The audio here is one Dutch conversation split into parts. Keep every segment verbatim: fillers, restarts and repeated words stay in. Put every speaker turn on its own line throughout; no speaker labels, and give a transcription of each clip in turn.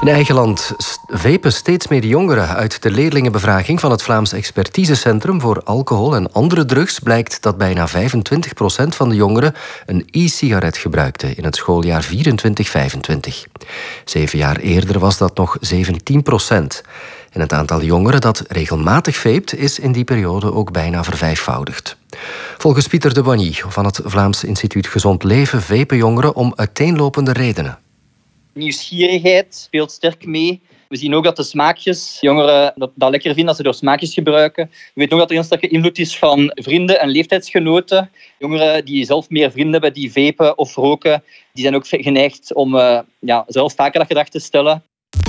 In eigen land vapen steeds meer jongeren. Uit de leerlingenbevraging van het Vlaams Expertisecentrum voor alcohol en andere drugs blijkt dat bijna vijfentwintig procent van de jongeren een e-sigaret gebruikte in het schooljaar vierentwintig vijfentwintig. Zeven jaar eerder was dat nog zeventien procent. En het aantal jongeren dat regelmatig vape is in die periode ook bijna vervijfvoudigd. Volgens Pieter de Boigny van het Vlaams Instituut Gezond Leven vapen jongeren om uiteenlopende redenen.
Nieuwsgierigheid speelt sterk mee. We zien ook dat de smaakjes, jongeren dat, dat lekker vinden als ze door smaakjes gebruiken. We weten ook dat er een sterke invloed is van vrienden en leeftijdsgenoten. Jongeren die zelf meer vrienden hebben die vapen of roken, die zijn ook geneigd om uh, ja, zelf vaker dat gedrag te stellen.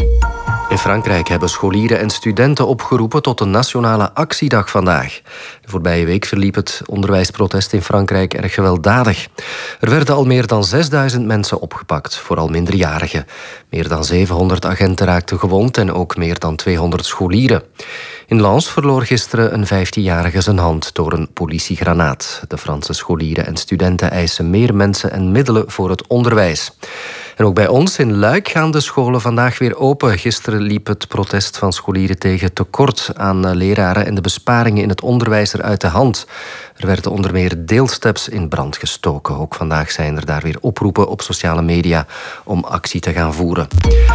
In Frankrijk hebben scholieren en studenten opgeroepen tot een nationale actiedag vandaag. De voorbije week verliep het onderwijsprotest in Frankrijk erg gewelddadig. Er werden al meer dan zesduizend mensen opgepakt, vooral minderjarigen. Meer dan zevenhonderd agenten raakten gewond en ook meer dan tweehonderd scholieren. In Lens verloor gisteren een vijftienjarige zijn hand door een politiegranaat. De Franse scholieren en studenten eisen meer mensen en middelen voor het onderwijs. En ook bij ons in Luik gaan de scholen vandaag weer open. Gisteren liep het protest van scholieren tegen tekort aan leraren en de besparingen in het onderwijs er uit de hand. Er werden onder meer deelsteps in brand gestoken. Ook vandaag zijn er daar weer oproepen op sociale media om actie te gaan voeren.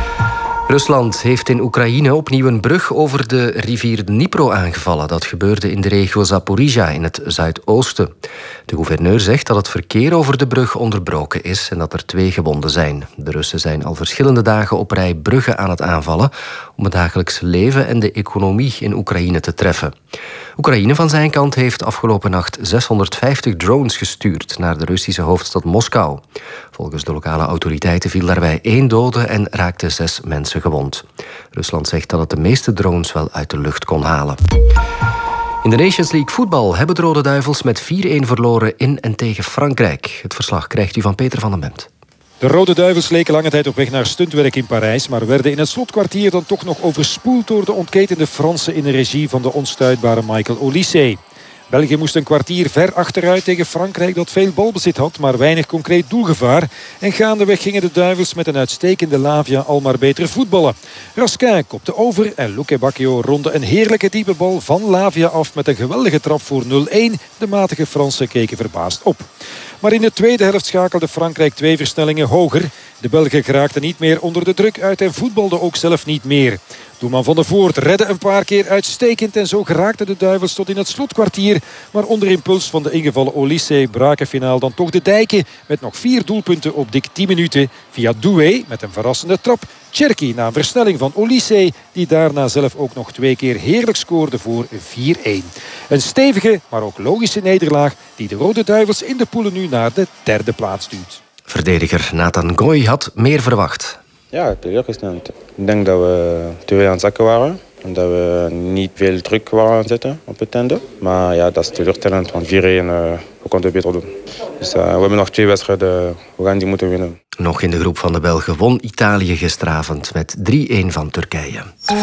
Rusland heeft in Oekraïne opnieuw een brug over de rivier Dnipro aangevallen. Dat gebeurde in de regio Zaporizhia in het zuidoosten. De gouverneur zegt dat het verkeer over de brug onderbroken is en dat er twee gewonden zijn. De Russen zijn al verschillende dagen op rij bruggen aan het aanvallen om het dagelijks leven en de economie in Oekraïne te treffen. Oekraïne van zijn kant heeft afgelopen nacht zeshonderdvijftig drones gestuurd naar de Russische hoofdstad Moskou. Volgens de lokale autoriteiten viel daarbij één dode en raakten zes mensen gewond. Rusland zegt dat het de meeste drones wel uit de lucht kon halen. In de Nations League voetbal hebben de Rode Duivels met vier-een verloren in en tegen Frankrijk. Het verslag krijgt u van Peter van den Bemt.
De Rode Duivels leken lange tijd op weg naar stuntwerk in Parijs, maar werden in het slotkwartier dan toch nog overspoeld door de ontketende Fransen in de regie van de onstuitbare Michael Olise. België moest een kwartier ver achteruit tegen Frankrijk dat veel balbezit had, maar weinig concreet doelgevaar. En gaandeweg gingen de Duivels met een uitstekende Lavia al maar beter voetballen. Raskin kopte over en Luque Bacchio ronde een heerlijke diepe bal van Lavia af met een geweldige trap voor nul-een. De matige Fransen keken verbaasd op. Maar in de tweede helft schakelde Frankrijk twee versnellingen hoger. De Belgen geraakten niet meer onder de druk uit en voetbalden ook zelf niet meer. Doelman Van der Voort redde een paar keer uitstekend en zo geraakten de Duivels tot in het slotkwartier. Maar onder impuls van de ingevallen Olise braken finaal dan toch de dijken met nog vier doelpunten op dik tien minuten via Doué met een verrassende trap. Cherki na een versnelling van Olise die daarna zelf ook nog twee keer heerlijk scoorde voor vier-een. Een stevige, maar ook logische nederlaag die de Rode Duivels in de poelen nu naar de derde plaats duwt.
Verdediger Nathan Goy had meer verwacht.
Ja, teleurgesteld. Ik denk dat we te veel aan het zakken waren. En dat we niet veel druk waren aan het zetten op het einde. Maar ja, dat is teleurstellend, want vier-een, uh, we konden het beter doen. Dus uh, we hebben nog twee wedstrijden, we gaan die moeten winnen.
Nog in de groep van de Belgen won Italië gisteravond met drie-een van Turkije.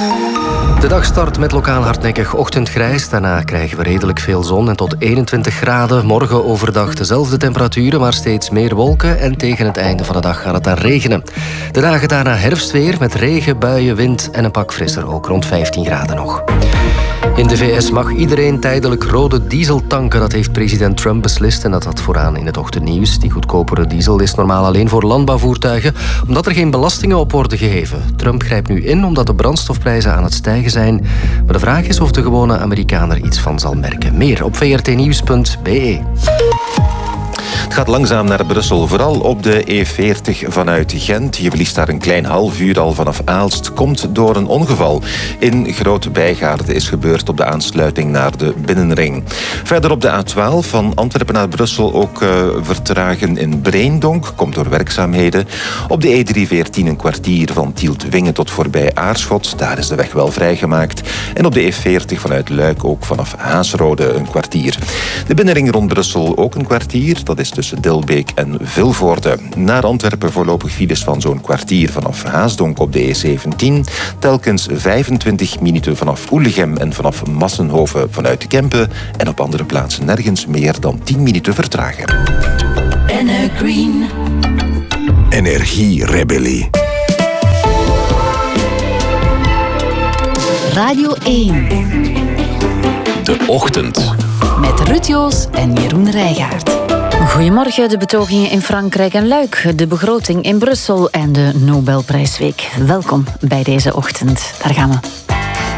De dag start met lokaal hardnekkig ochtendgrijs. Daarna krijgen we redelijk veel zon en tot eenentwintig graden. Morgen overdag dezelfde temperaturen, maar steeds meer wolken. En tegen het einde van de dag gaat het dan regenen. De dagen daarna herfstweer met regen, buien, wind en een pak frisser. Ook rond vijftien graden nog. In de V S mag iedereen tijdelijk rode diesel tanken. Dat heeft president Trump beslist en dat had vooraan in het ochtendnieuws. Die goedkopere diesel is normaal alleen voor landbouwvoertuigen, omdat er geen belastingen op worden geheven. Trump grijpt nu in omdat de brandstofprijzen aan het stijgen zijn. Maar de vraag is of de gewone Amerikaan er iets van zal merken. Meer op v r t nieuws punt b e.
Het gaat langzaam naar Brussel, vooral op de E veertig vanuit Gent. Je verliest daar een klein half uur al vanaf Aalst. Komt door een ongeval in Groot Bijgaarde is gebeurd op de aansluiting naar de Binnenring. Verder op de A twaalf van Antwerpen naar Brussel ook uh, vertragen in Breendonk. Komt door werkzaamheden. Op de E driehonderdveertien een kwartier van Tielt-Wingen tot voorbij Aarschot. Daar is de weg wel vrijgemaakt. En op de E veertig vanuit Luik ook vanaf Haasrode een kwartier. De Binnenring rond Brussel ook een kwartier. Dat is tussen Dilbeek en Vilvoorde. Naar Antwerpen voorlopig files van zo'n kwartier vanaf Haasdonk op de E zeventien. Telkens vijfentwintig minuten vanaf Oelegem en vanaf Massenhoven vanuit Kempen. En op andere plaatsen nergens meer dan tien minuten vertraging.
Energreen.
Energierebellie.
Radio één.
De Ochtend.
Met Ruud Joos en Jeroen Rijgaard.
Goedemorgen, de betogingen in Frankrijk en Luik, de begroting in Brussel en de Nobelprijsweek. Welkom bij deze ochtend. Daar gaan we.